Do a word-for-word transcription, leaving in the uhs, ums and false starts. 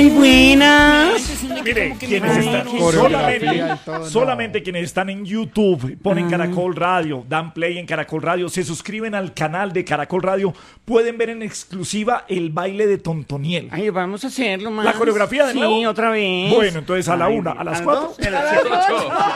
Ay, buenas. Mire, quienes están solamente, solamente quienes están en YouTube, ponen Caracol Radio, dan play en Caracol Radio, se suscriben al canal de Caracol Radio, pueden ver en exclusiva el baile de Tontoniel. Ay, vamos a hacerlo, más. La coreografía de nuevo. Sí, otra vez. Bueno, entonces a la Ay, una, a las ¿a cuatro. dos?